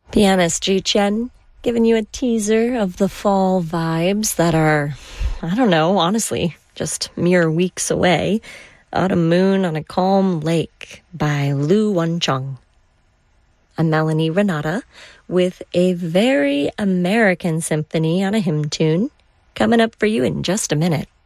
Pianist Ji Chen giving you a teaser of the fall vibes that are, I don't know, honestly, just mere weeks away. Autumn Moon on a Calm Lake by Lu Wencheng. I'm Melanie Renata with a very American symphony on a hymn tune coming up for you in just a minute.